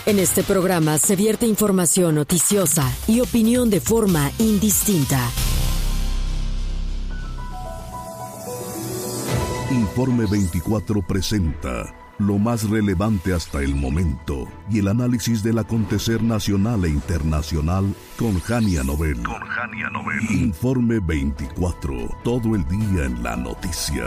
En este programa se vierte información noticiosa y opinión de forma indistinta. Informe 24 presenta lo más relevante hasta el momento y el análisis del acontecer nacional e internacional con Jania Novel. Informe 24, todo el día en la noticia.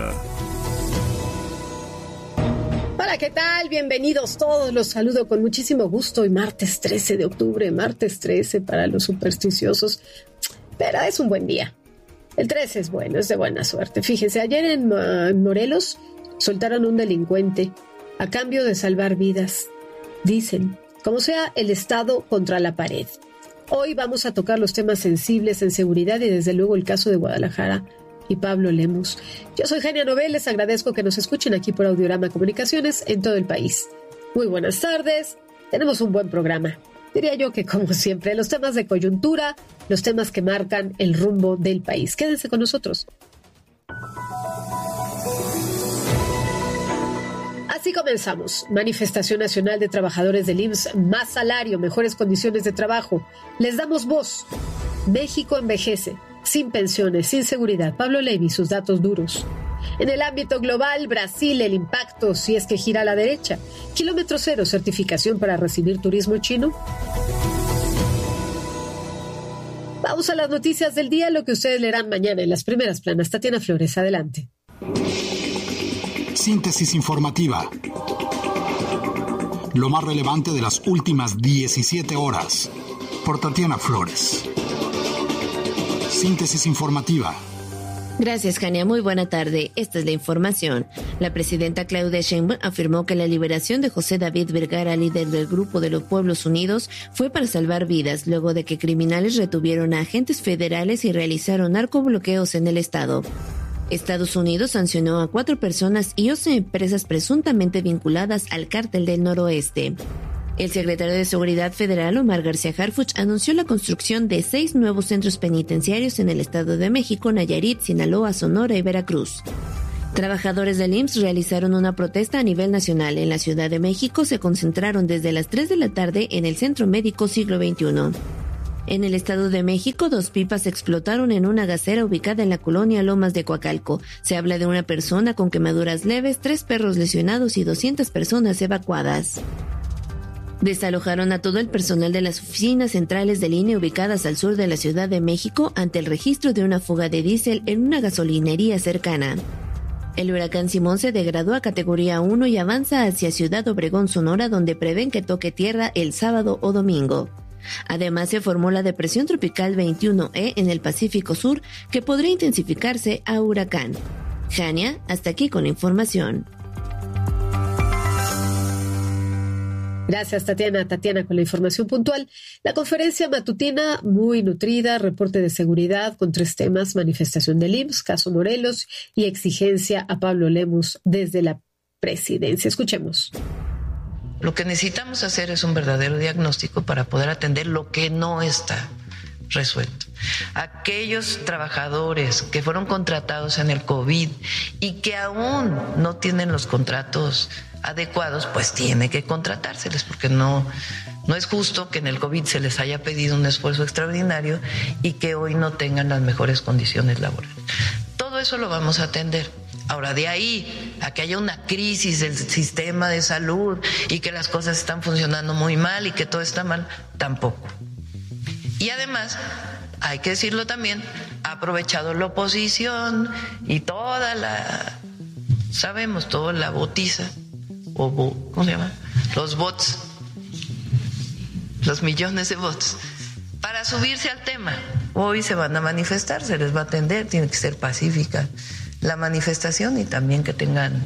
Hola, ¿qué tal? Bienvenidos todos, los saludo con muchísimo gusto. Hoy martes 13 de octubre, martes 13 para los supersticiosos, pero es un buen día. El 13 es bueno, es de buena suerte. Fíjense, ayer en Morelos soltaron un delincuente a cambio de salvar vidas. Dicen, como sea el Estado contra la pared. Hoy vamos a tocar los temas sensibles en seguridad y desde luego el caso de Guadalajara y Pablo Lemus. Yo soy Jania Novel, les agradezco que nos escuchen aquí por Audiorama Comunicaciones en todo el país. Muy buenas tardes, tenemos un buen programa. Diría yo que, como siempre, los temas de coyuntura, los temas que marcan el rumbo del país. Quédense con nosotros. Así comenzamos. Manifestación Nacional de Trabajadores del IMSS. Más salario, mejores condiciones de trabajo. Les damos voz. México envejece. Sin pensiones, sin seguridad. Pablo Levy, sus datos duros. En el ámbito global, Brasil, el impacto si es que gira a la derecha. Kilómetro cero, certificación para recibir turismo chino. Vamos a las noticias del día, lo que ustedes leerán mañana en las primeras planas. Tatiana Flores, adelante. Síntesis informativa. Lo más relevante de las últimas 17 horas. Por Tatiana Flores. Síntesis informativa. Gracias, Jania. Muy buena tarde. Esta es la información. La presidenta Claudia Sheinbaum afirmó que la liberación de José David Vergara, líder del Grupo de los Pueblos Unidos, fue para salvar vidas, luego de que criminales retuvieron a agentes federales y realizaron narcobloqueos en el estado. Estados Unidos sancionó a 4 personas y 11 empresas presuntamente vinculadas al Cártel del Noroeste. El secretario de Seguridad Federal, Omar García Harfuch, anunció la construcción de 6 nuevos centros penitenciarios en el Estado de México, Nayarit, Sinaloa, Sonora y Veracruz. Trabajadores del IMSS realizaron una protesta a nivel nacional. En la Ciudad de México se concentraron desde las 3 de la tarde en el Centro Médico Siglo XXI. En el Estado de México, 2 pipas explotaron en una gasera ubicada en la colonia Lomas de Coacalco. Se habla de una persona con quemaduras leves, 3 perros lesionados y 200 personas evacuadas. Desalojaron a todo el personal de las oficinas centrales de línea ubicadas al sur de la Ciudad de México ante el registro de una fuga de diésel en una gasolinería cercana. El huracán Simón se degradó a categoría 1 y avanza hacia Ciudad Obregón, Sonora, donde prevén que toque tierra el sábado o domingo. Además, se formó la depresión tropical 21E en el Pacífico Sur, que podría intensificarse a huracán. Jania, hasta aquí con la información. Gracias, Tatiana. Tatiana, con la información puntual. La conferencia matutina muy nutrida, reporte de seguridad con 3 temas, manifestación del IMSS, caso Morelos y exigencia a Pablo Lemus desde la presidencia. Escuchemos. Lo que necesitamos hacer es un verdadero diagnóstico para poder atender lo que no está resuelto. Aquellos trabajadores que fueron contratados en el COVID y que aún no tienen los contratos adecuados, pues tiene que contratárseles, porque no es justo que en el COVID se les haya pedido un esfuerzo extraordinario y que hoy no tengan las mejores condiciones laborales. Todo eso lo vamos a atender. Ahora, de ahí a que haya una crisis del sistema de salud y que las cosas están funcionando muy mal y que todo está mal, tampoco. Y además, hay que decirlo también, ha aprovechado la oposición y toda la botiza, ¿cómo se llama? Los bots, los millones de bots, para subirse al tema. Hoy se van a manifestar, se les va a atender, tiene que ser pacífica la manifestación y también que tengan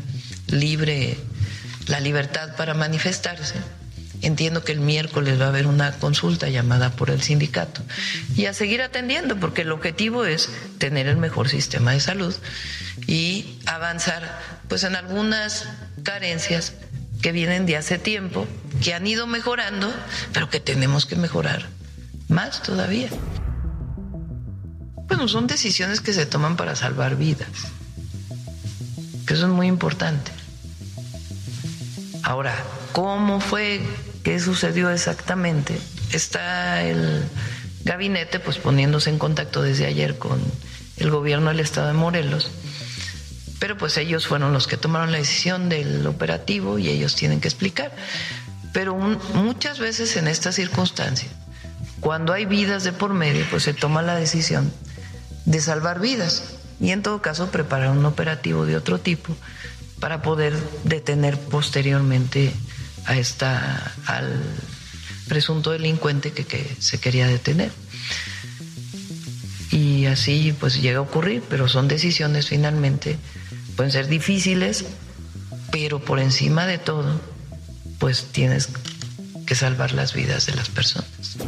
la libertad para manifestarse. Entiendo que el miércoles va a haber una consulta llamada por el sindicato y a seguir atendiendo, porque el objetivo es tener el mejor sistema de salud y avanzar pues en algunas carencias que vienen de hace tiempo, que han ido mejorando, pero que tenemos que mejorar más todavía. Bueno, son decisiones que se toman para salvar vidas, que eso es muy importante. Ahora, ¿Cómo fue? ¿Qué sucedió exactamente? Está el gabinete pues poniéndose en contacto desde ayer con el gobierno del estado de Morelos, pero pues ellos fueron los que tomaron la decisión del operativo y ellos tienen que explicar. Pero muchas veces en estas circunstancias, cuando hay vidas de por medio, pues se toma la decisión de salvar vidas y en todo caso preparar un operativo de otro tipo para poder detener posteriormente al presunto delincuente que se quería detener. Y así pues llega a ocurrir, pero son decisiones finalmente, pueden ser difíciles, pero por encima de todo, pues tienes que salvar las vidas de las personas.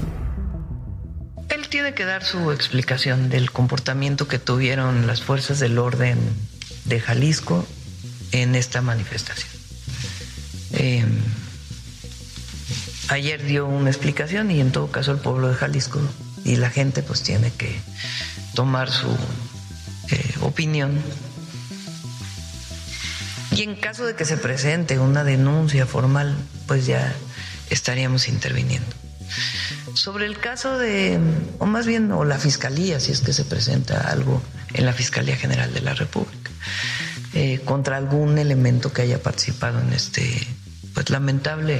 Él tiene que dar su explicación del comportamiento que tuvieron las fuerzas del orden de Jalisco en esta manifestación. Ayer dio una explicación y en todo caso el pueblo de Jalisco y la gente pues tiene que tomar su opinión. Y en caso de que se presente una denuncia formal, pues ya estaríamos interviniendo. Sobre el caso o la Fiscalía, si es que se presenta algo en la Fiscalía General de la República, contra algún elemento que haya participado en pues lamentable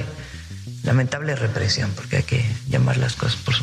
represión, porque hay que llamar las cosas por su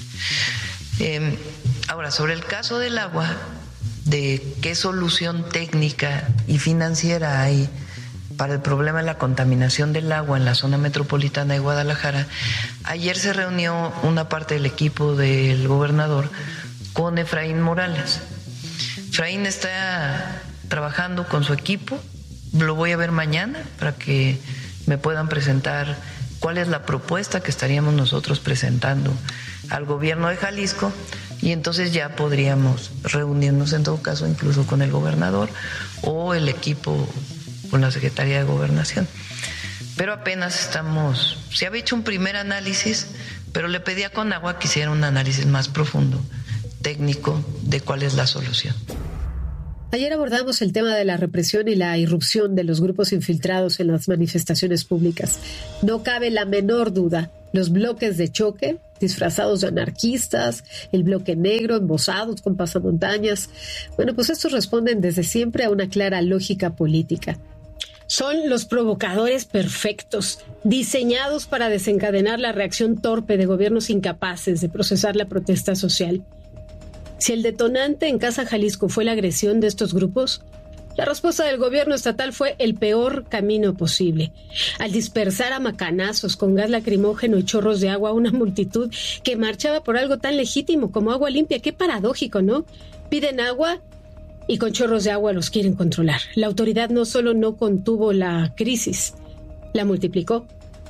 nombre. Ahora, sobre el caso del agua, de qué solución técnica y financiera hay para el problema de la contaminación del agua en la zona metropolitana de Guadalajara, ayer se reunió una parte del equipo del gobernador con Efraín Morales. Efraín está trabajando con su equipo, lo voy a ver mañana para que me puedan presentar cuál es la propuesta que estaríamos nosotros presentando al gobierno de Jalisco y entonces ya podríamos reunirnos en todo caso incluso con el gobernador o el equipo con la Secretaría de Gobernación. Pero apenas se había hecho un primer análisis, pero le pedí a Conagua que hiciera un análisis más profundo, técnico, de cuál es la solución. Ayer abordamos el tema de la represión y la irrupción de los grupos infiltrados en las manifestaciones públicas. No cabe la menor duda, los bloques de choque, disfrazados de anarquistas, el bloque negro, embosados con pasamontañas. Bueno, pues estos responden desde siempre a una clara lógica política. Son los provocadores perfectos, diseñados para desencadenar la reacción torpe de gobiernos incapaces de procesar la protesta social. Si el detonante en Casa Jalisco fue la agresión de estos grupos, la respuesta del gobierno estatal fue el peor camino posible, al dispersar a macanazos con gas lacrimógeno y chorros de agua a una multitud que marchaba por algo tan legítimo como agua limpia. Qué paradójico, ¿no? Piden agua y con chorros de agua los quieren controlar. La autoridad no solo no contuvo la crisis, la multiplicó.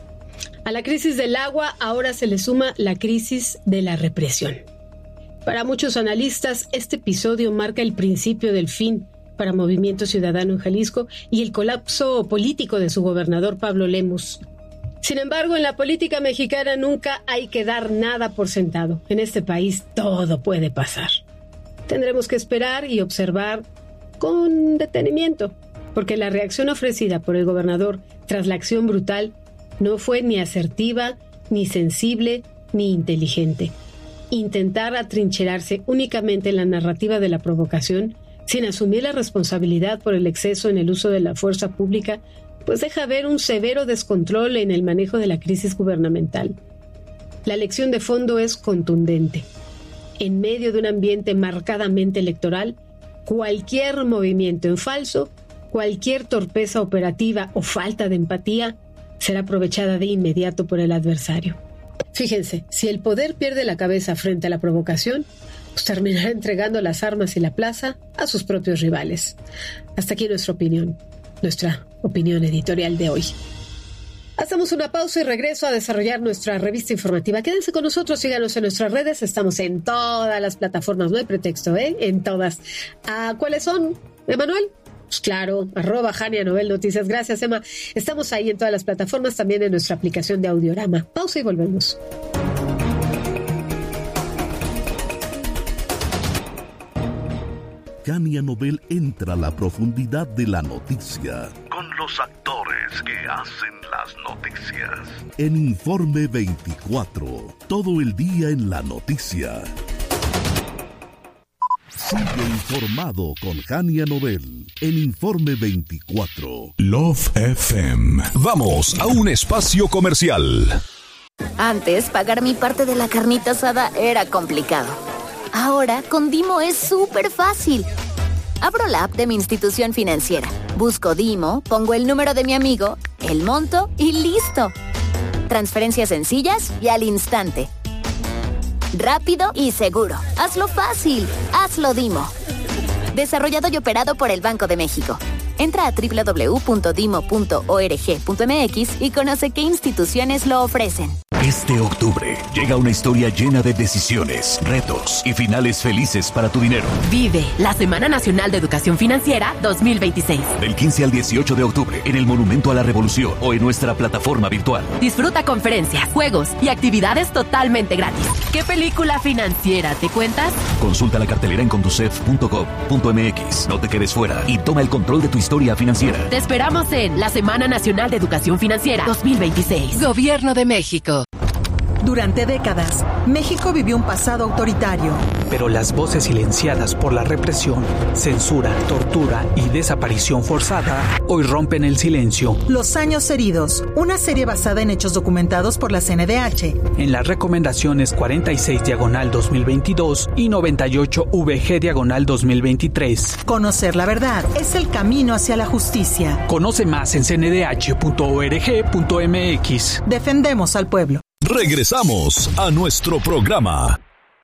A la crisis del agua ahora se le suma la crisis de la represión. Para muchos analistas, este episodio marca el principio del fin para Movimiento Ciudadano en Jalisco y el colapso político de su gobernador Pablo Lemus. Sin embargo, en la política mexicana nunca hay que dar nada por sentado. En este país todo puede pasar. Tendremos que esperar y observar con detenimiento, porque la reacción ofrecida por el gobernador tras la acción brutal no fue ni asertiva, ni sensible, ni inteligente. Intentar atrincherarse únicamente en la narrativa de la provocación, sin asumir la responsabilidad por el exceso en el uso de la fuerza pública, pues deja ver un severo descontrol en el manejo de la crisis gubernamental. La lección de fondo es contundente. En medio de un ambiente marcadamente electoral, cualquier movimiento en falso, cualquier torpeza operativa o falta de empatía será aprovechada de inmediato por el adversario. Fíjense, si el poder pierde la cabeza frente a la provocación, pues terminará entregando las armas y la plaza a sus propios rivales. Hasta aquí nuestra opinión editorial de hoy. Hacemos una pausa y regreso a desarrollar nuestra revista informativa. Quédense con nosotros, síganos en nuestras redes. Estamos en todas las plataformas, no hay pretexto, en todas. ¿Cuáles son, Emanuel? Pues claro, @Jania Novel Noticias. Gracias, Emma. Estamos ahí en todas las plataformas, también en nuestra aplicación de Audiorama. Pausa y volvemos. Jania Novel entra a la profundidad de la noticia con los actores. que hacen las noticias. En Informe 24, todo el día en la noticia. Sigue informado con Jania Nobel en Informe 24. Love FM. Vamos a un espacio comercial. Antes, pagar mi parte de la carnita asada era complicado. Ahora, con Dimo es súper fácil. Abro la app de mi institución financiera, busco Dimo, pongo el número de mi amigo, el monto y listo. Transferencias sencillas y al instante. Rápido y seguro. Hazlo fácil. Hazlo Dimo. Desarrollado y operado por el Banco de México. Entra a www.dimo.org.mx y conoce qué instituciones lo ofrecen. Este octubre llega una historia llena de decisiones, retos y finales felices para tu dinero. Vive la Semana Nacional de Educación Financiera 2026. Del 15 al 18 de octubre en el Monumento a la Revolución o en nuestra plataforma virtual. Disfruta conferencias, juegos y actividades totalmente gratis. ¿Qué película financiera te cuentas? Consulta la cartelera en conducef.gov.mx. No te quedes fuera y toma el control de tu historia financiera. Te esperamos en la Semana Nacional de Educación Financiera 2026. Gobierno de México. Durante décadas, México vivió un pasado autoritario. Pero las voces silenciadas por la represión, censura, tortura y desaparición forzada hoy rompen el silencio. Los años heridos, una serie basada en hechos documentados por la CNDH. En las recomendaciones 46/2022 y 98VG/2023. Conocer la verdad es el camino hacia la justicia. Conoce más en cndh.org.mx. Defendemos al pueblo. Regresamos a nuestro programa.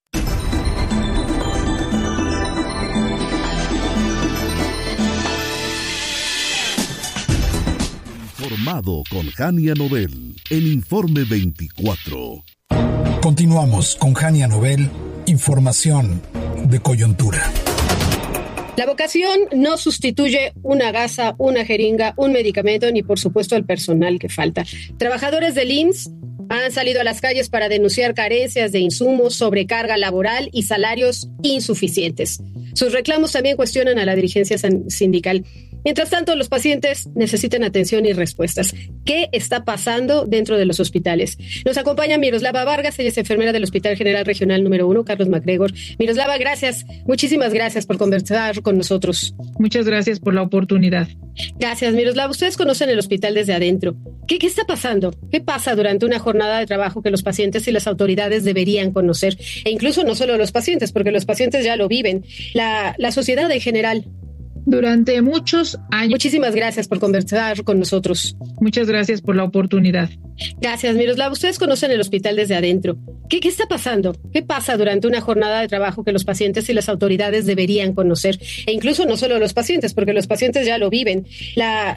Informado con Jania Nobel en Informe 24. Continuamos con Jania Nobel, información de coyuntura. La vocación no sustituye una gasa, una jeringa, un medicamento, ni por supuesto el personal que falta. Trabajadores del IMSS han salido a las calles para denunciar carencias de insumos, sobrecarga laboral y salarios insuficientes. Sus reclamos también cuestionan a la dirigencia sindical. Mientras tanto, los pacientes necesitan atención y respuestas. ¿Qué está pasando dentro de los hospitales? Nos acompaña Miroslava Vargas, ella es enfermera del Hospital General Regional número 1, Carlos MacGregor. Miroslava, gracias, muchísimas gracias por conversar con nosotros. Muchas gracias por la oportunidad. Gracias, Miroslava. Ustedes conocen el hospital desde adentro. ¿Qué está pasando? ¿Qué pasa durante una jornada de trabajo que los pacientes y las autoridades deberían conocer? E incluso no solo los pacientes, porque los pacientes ya lo viven, la sociedad en general. Durante muchos años. Muchísimas gracias por conversar con nosotros. Muchas gracias por la oportunidad. Gracias, Miroslava. Ustedes conocen el hospital desde adentro. ¿Qué está pasando? ¿Qué pasa durante una jornada de trabajo que los pacientes y las autoridades deberían conocer? E incluso no solo los pacientes, porque los pacientes ya lo viven, la